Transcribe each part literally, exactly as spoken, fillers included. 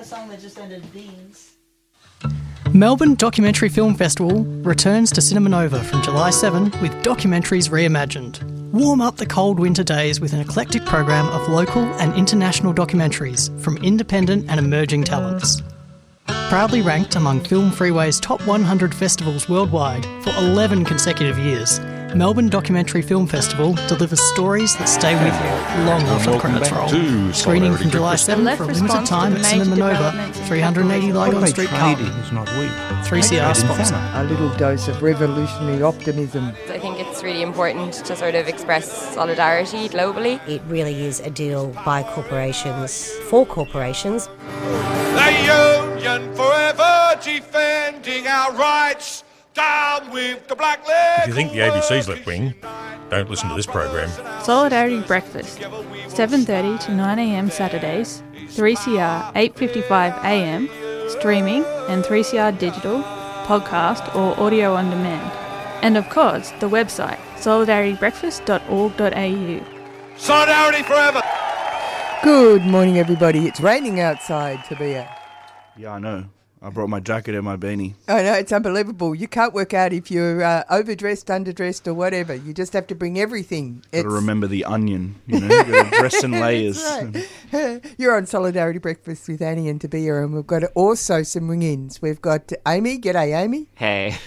song that just ended, Beans. Melbourne Documentary Film Festival returns to Cinema Nova from July seventh with Documentaries Reimagined. Warm up the cold winter days with an eclectic program of local and international documentaries from independent and emerging talents. Proudly ranked among Film Freeway's top one hundred festivals worldwide for eleven consecutive years, Melbourne Documentary Film Festival delivers stories that stay with you long after the credits roll. Screening from July seventh for a limited time at Cinema Nova, three eighty Lygon Street, Carlton. three C R sponsor. A little dose of revolutionary optimism. I think it's really important to sort of express solidarity globally. It really is a deal by corporations, for corporations. The union forever defending our rights. Down with the black leg. If you think the A B C's left wing, don't listen to this program. Solidarity Breakfast, seven thirty to nine a m Saturdays, three C R eight fifty-five a m, streaming and three C R digital, podcast or audio on demand. And of course, the website solidarity breakfast dot org dot a u. Solidarity forever! Good morning, everybody. It's raining outside, Tabia. Yeah, I know. I brought my jacket and my beanie. I know, it's unbelievable. You can't work out if you're uh, overdressed, underdressed or whatever. You just have to bring everything. Got to remember the onion, you know, you've got to dress in layers. Right. You're on Solidarity Breakfast with Annie and Tabia, and we've got also some ring-ins. We've got Amy. G'day, Amy. Hey.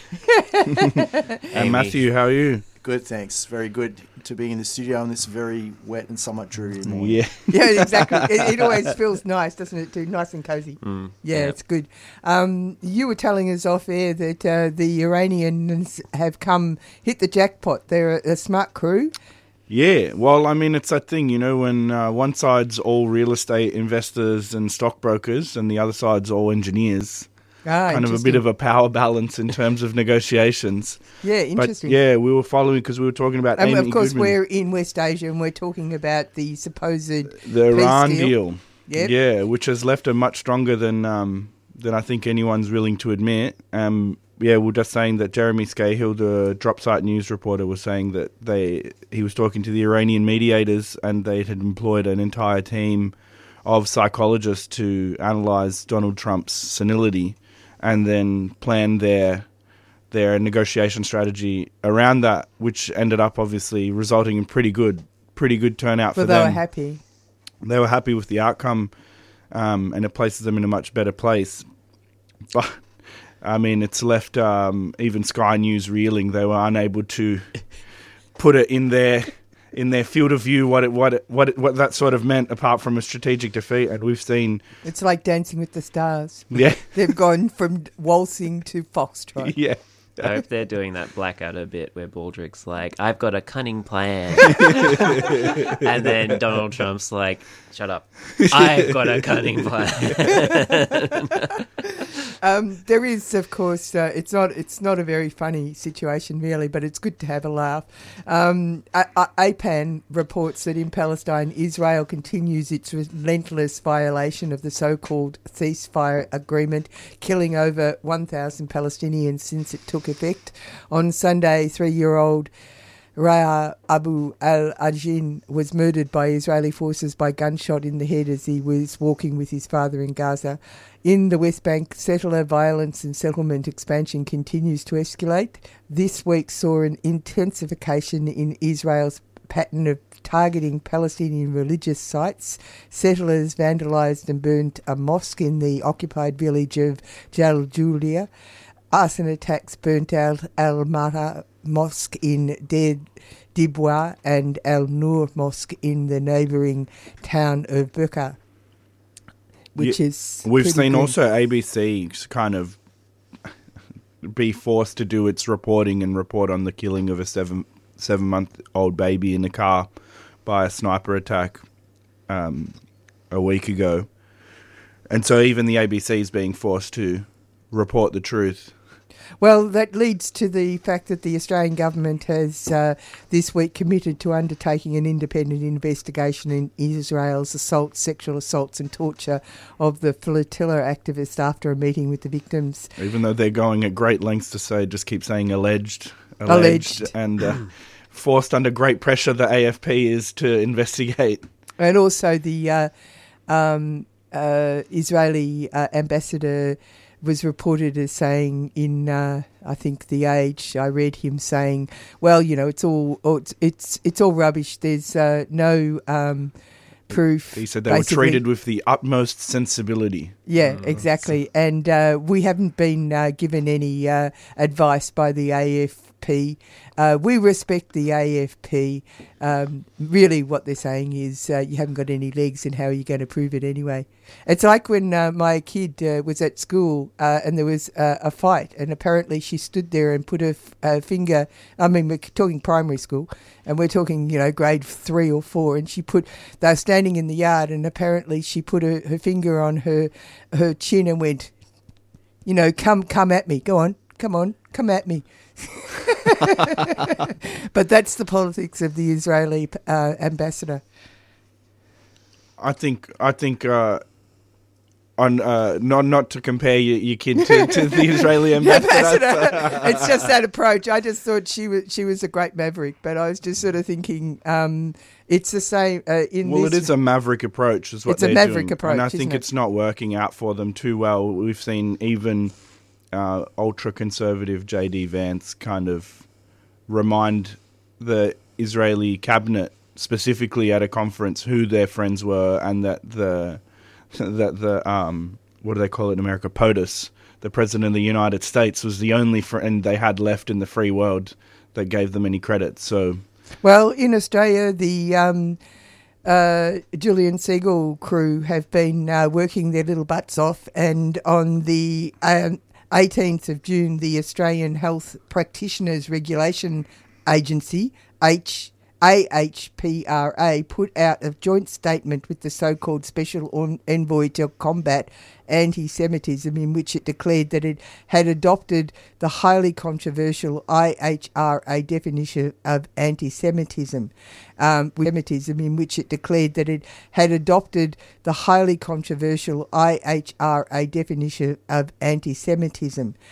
And Matthew, how are you? Good, thanks. Very good to be in the studio on this very wet and somewhat dreary morning. Yeah, yeah, exactly. It, it always feels nice, doesn't it? Too nice and cosy. Mm, yeah, yeah, it's good. Um, you were telling us off air that uh, the Iranians have come hit the jackpot. They're a, a smart crew. Yeah, well, I mean, it's that thing, you know, when uh, one side's all real estate investors and stockbrokers, and the other side's all engineers. Ah, kind of a bit of a power balance in terms of negotiations. Yeah, interesting. But yeah, we were following because we were talking about and Amy of course, Goodman. We're in West Asia and we're talking about the supposed the Iran deal. deal. Yep. Yeah, which has left her much stronger than um, than I think anyone's willing to admit. Um, yeah, we're just saying that Jeremy Scahill, the Drop Site News reporter, was saying that they he was talking to the Iranian mediators and they had employed an entire team of psychologists to analyse Donald Trump's senility and then plan their their negotiation strategy around that, which ended up obviously resulting in pretty good pretty good turnout but for they them. They were happy. They were happy with the outcome, um, and it places them in a much better place. But, I mean, it's left um, even Sky News reeling. They were unable to put it in their in their field of view what it, what it, what it, what that sort of meant, apart from a strategic defeat. And we've seen it's like Dancing with the Stars. Yeah, they've gone from waltzing to foxtrot. Yeah. I hope they're doing that Blackadder bit where Baldrick's like, I've got a cunning plan. And then Donald Trump's like, shut up. I've got a cunning plan. um, there is, of course, uh, it's not it's not a very funny situation, really, but it's good to have a laugh. Um, A- A- APAN reports that in Palestine, Israel continues its relentless violation of the so-called ceasefire agreement, killing over one thousand Palestinians since it took effect. On Sunday, three-year-old Raya Abu al-Ajin was murdered by Israeli forces by gunshot in the head as he was walking with his father in Gaza. In the West Bank, settler violence and settlement expansion continues to escalate. This week saw an intensification in Israel's pattern of targeting Palestinian religious sites. Settlers vandalised and burnt a mosque in the occupied village of Jaljulia. Arson attacks burnt out Al-Mara Mosque in Deir Dibwa and Al-Nur Mosque in the neighbouring town of Bekaa, which yeah, is We've seen good. also A B C kind of be forced to do its reporting and report on the killing of a seven, seven-month-old baby in a car by a sniper attack um, a week ago. And so even the A B C is being forced to report the truth. Well, that leads to the fact that the Australian government has uh, this week committed to undertaking an independent investigation in Israel's assaults, sexual assaults and torture of the flotilla activists after a meeting with the victims. Even though they're going at great lengths to say, just keep saying alleged, alleged, alleged. and uh, forced under great pressure, the A F P is to investigate. And also the... Uh, um, uh, Israeli uh, ambassador was reported as saying in, uh, I think, The Age, I read him saying, well, you know, it's all oh, it's, it's it's all rubbish. There's uh, no um, proof. He said they basically. were treated with the utmost sensibility. Yeah, exactly. And uh, we haven't been uh, given any uh, advice by the A F P. Uh, we respect the A F P. Um, really what they're saying is uh, you haven't got any legs, and how are you going to prove it anyway? It's like when uh, my kid uh, was at school uh, and there was uh, a fight, and apparently she stood there and put her, f- her finger, I mean, we're talking primary school, and we're talking, you know, grade three or four, and she put, they were standing in the yard, and apparently she put her, her finger on her her chin and went, you know, come come at me, go on, come on, come at me. But that's the politics of the Israeli uh, ambassador. I think I think uh, on uh, not not to compare your, your kid to, to the Israeli ambassador. ambassador. It's just that approach. I just thought she was she was a great maverick, but I was just sort of thinking um, it's the same. Uh, in well, this, it is a maverick approach, is what it's a they're maverick doing. approach, and I isn't think it? it's not working out for them too well. We've seen even uh, ultra conservative J D Vance kind of remind the Israeli cabinet, specifically at a conference, who their friends were, and that the that the um what do they call it in America, POTUS, the president of the United States, was the only friend they had left in the free world that gave them any credit. So, well, in Australia, the um, uh, Julian Siegel crew have been uh, working their little butts off, and on the um, eighteenth of June, the Australian Health Practitioners Regulation Agency, H. A H P R A, put out a joint statement with the so-called Special Envoy to Combat Anti-Semitism, in which it declared that it had adopted the highly controversial I H R A definition of anti-Semitism, um, Semitism, in which it declared that it had adopted the highly controversial I H R A definition of anti-Semitism.